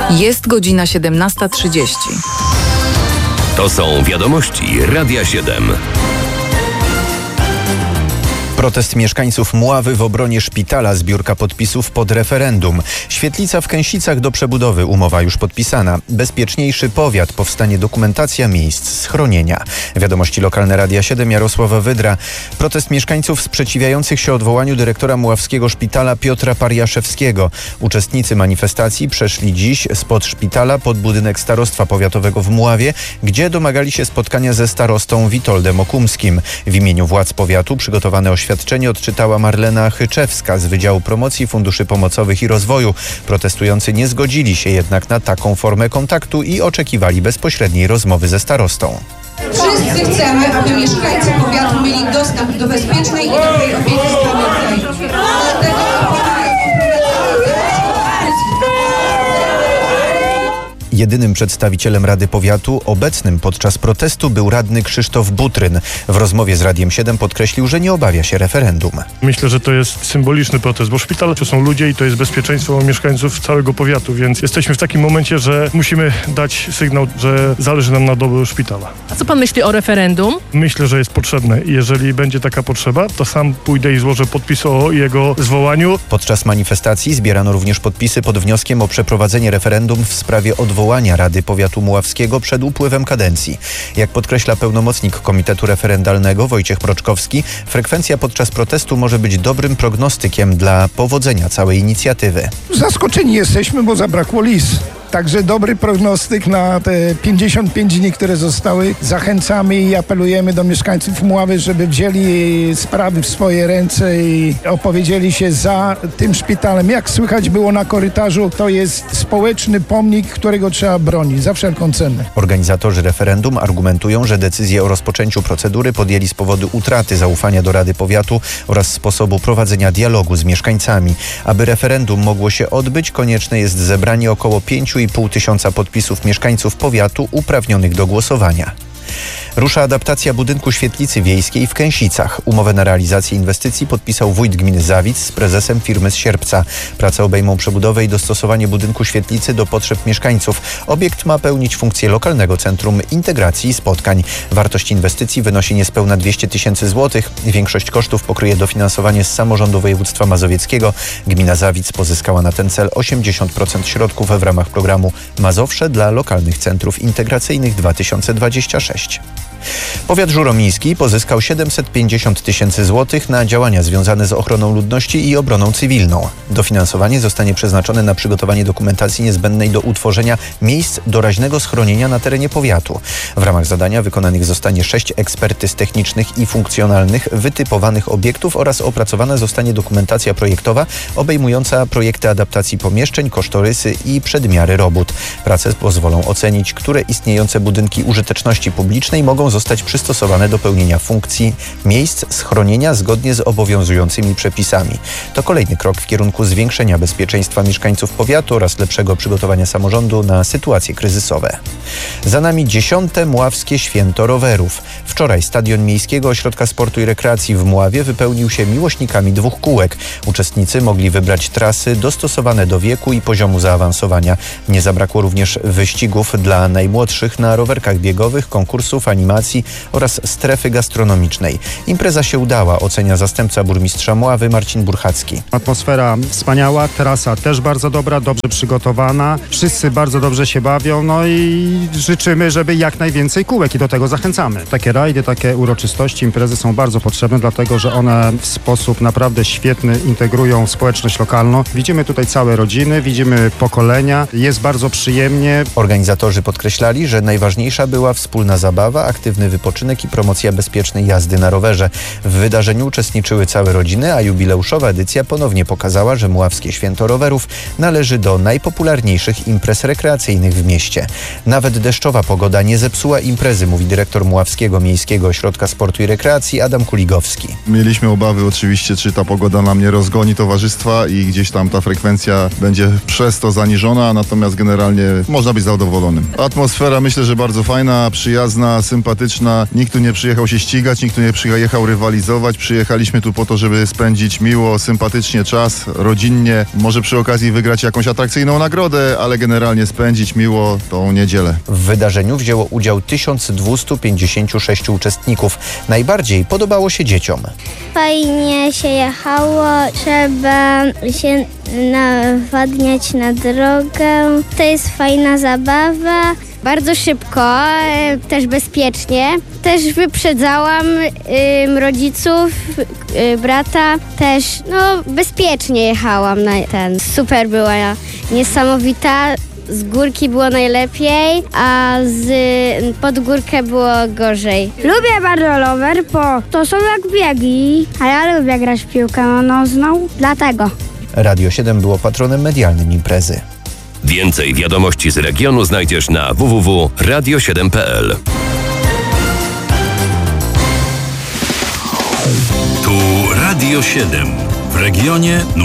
Jest godzina 17:30. To są wiadomości Radia 7. Protest mieszkańców Mławy w obronie szpitala, zbiórka podpisów pod referendum. Świetlica w Kęsicach do przebudowy, umowa już podpisana. Bezpieczniejszy powiat, powstanie dokumentacja miejsc schronienia. Wiadomości lokalne Radia 7, Jarosława Wydra. Protest mieszkańców sprzeciwiających się odwołaniu dyrektora Mławskiego Szpitala Piotra Pariaszewskiego. Uczestnicy manifestacji przeszli dziś spod szpitala pod budynek Starostwa Powiatowego w Mławie, gdzie domagali się spotkania ze starostą Witoldem Okumskim. W imieniu władz powiatu przygotowane oświadczenie odczytała Marlena Chyczewska z Wydziału Promocji Funduszy Pomocowych i Rozwoju. Protestujący nie zgodzili się jednak na taką formę kontaktu i oczekiwali bezpośredniej rozmowy ze starostą. Wszyscy chcemy, aby mieszkańcy powiatu mieli dostęp do bezpiecznej i dobrej opieki zdrowotnej. Jedynym przedstawicielem Rady Powiatu obecnym podczas protestu był radny Krzysztof Butryn. W rozmowie z Radiem 7 podkreślił, że nie obawia się referendum. Myślę, że to jest symboliczny protest, bo szpital to są ludzie i to jest bezpieczeństwo mieszkańców całego powiatu, więc jesteśmy w takim momencie, że musimy dać sygnał, że zależy nam na dobru szpitala. A co pan myśli o referendum? Myślę, że jest potrzebne i jeżeli będzie taka potrzeba, to sam pójdę i złożę podpis o jego zwołaniu. Podczas manifestacji zbierano również podpisy pod wnioskiem o przeprowadzenie referendum w sprawie odwołania Rady Powiatu Mławskiego przed upływem kadencji. Jak podkreśla pełnomocnik Komitetu Referendalnego Wojciech Mroczkowski, frekwencja podczas protestu może być dobrym prognostykiem dla powodzenia całej inicjatywy. Zaskoczeni jesteśmy, bo zabrakło lis. Także dobry prognostyk na te 55 dni, które zostały. Zachęcamy i apelujemy do mieszkańców Mławy, żeby wzięli sprawy w swoje ręce i opowiedzieli się za tym szpitalem. Jak słychać było na korytarzu, to jest społeczny pomnik, którego trzeba bronić za wszelką cenę. Organizatorzy referendum argumentują, że decyzję o rozpoczęciu procedury podjęli z powodu utraty zaufania do Rady Powiatu oraz sposobu prowadzenia dialogu z mieszkańcami. Aby referendum mogło się odbyć, konieczne jest zebranie około 5,5 tysiąca podpisów mieszkańców powiatu uprawnionych do głosowania. Rusza adaptacja budynku świetlicy wiejskiej w Kęsicach. Umowę na realizację inwestycji podpisał wójt gminy Zawic z prezesem firmy z Sierpca. Prace obejmą przebudowę i dostosowanie budynku świetlicy do potrzeb mieszkańców. Obiekt ma pełnić funkcję lokalnego centrum integracji i spotkań. Wartość inwestycji wynosi niespełna 200 tysięcy złotych. Większość kosztów pokryje dofinansowanie z samorządu województwa mazowieckiego. Gmina Zawic pozyskała na ten cel 80% środków w ramach programu Mazowsze dla lokalnych centrów integracyjnych 2026. Powiat żuromiński pozyskał 750 tysięcy złotych na działania związane z ochroną ludności i obroną cywilną. Dofinansowanie zostanie przeznaczone na przygotowanie dokumentacji niezbędnej do utworzenia miejsc doraźnego schronienia na terenie powiatu. W ramach zadania wykonanych zostanie 6 ekspertyz technicznych i funkcjonalnych wytypowanych obiektów oraz opracowana zostanie dokumentacja projektowa obejmująca projekty adaptacji pomieszczeń, kosztorysy i przedmiary robót. Prace pozwolą ocenić, które istniejące budynki użyteczności publicznej mogą zostać przystosowane do pełnienia funkcji miejsc schronienia zgodnie z obowiązującymi przepisami. To kolejny krok w kierunku zwiększenia bezpieczeństwa mieszkańców powiatu oraz lepszego przygotowania samorządu na sytuacje kryzysowe. Za nami 10. Mławskie Święto Rowerów. Wczoraj Stadion Miejskiego Ośrodka Sportu i Rekreacji w Mławie wypełnił się miłośnikami 2 kółek. Uczestnicy mogli wybrać trasy dostosowane do wieku i poziomu zaawansowania. Nie zabrakło również wyścigów dla najmłodszych na rowerkach biegowych, konkursów, animacji oraz strefy gastronomicznej. Impreza się udała, ocenia zastępca burmistrza Mławy Marcin Burchacki. Atmosfera wspaniała, trasa też bardzo dobra, dobrze przygotowana. Wszyscy bardzo dobrze się bawią, no i życzymy, żeby jak najwięcej kółek i do tego zachęcamy. Takie rajdy, takie uroczystości, imprezy są bardzo potrzebne, dlatego że one w sposób naprawdę świetny integrują społeczność lokalną. Widzimy tutaj całe rodziny, widzimy pokolenia, jest bardzo przyjemnie. Organizatorzy podkreślali, że najważniejsza była wspólna zabawa, aktywny wypoczynek i promocja bezpiecznej jazdy na rowerze. W wydarzeniu uczestniczyły całe rodziny, a jubileuszowa edycja ponownie pokazała, że Mławskie Święto Rowerów należy do najpopularniejszych imprez rekreacyjnych w mieście. Nawet deszczowa pogoda nie zepsuła imprezy, mówi dyrektor Mławskiego Miejskiego Ośrodka Sportu i Rekreacji Adam Kuligowski. Mieliśmy obawy oczywiście, czy ta pogoda nam nie rozgoni towarzystwa i gdzieś tam ta frekwencja będzie przez to zaniżona, natomiast generalnie można być zadowolonym. Atmosfera myślę, że bardzo fajna, przyjazna, sympatyczna. sympatyczna. Nikt tu nie przyjechał się ścigać, nikt tu nie przyjechał rywalizować. Przyjechaliśmy tu po to, żeby spędzić miło, sympatycznie czas, rodzinnie. Może przy okazji wygrać jakąś atrakcyjną nagrodę, ale generalnie spędzić miło tą niedzielę. W wydarzeniu wzięło udział 1256 uczestników. Najbardziej podobało się dzieciom. Fajnie się jechało, trzeba się nawadniać na drogę. To jest fajna zabawa. Bardzo szybko, też bezpiecznie. Też wyprzedzałam rodziców, brata. Też bezpiecznie jechałam na ten. Super była, niesamowita. Z górki było najlepiej, a pod górkę było gorzej. Lubię bardzo rower, bo to są jak biegi, a ja lubię grać w piłkę nożną, dlatego. Radio 7 było patronem medialnym imprezy. Więcej wiadomości z regionu znajdziesz na www.radio7.pl. Tu Radio 7 w regionie numer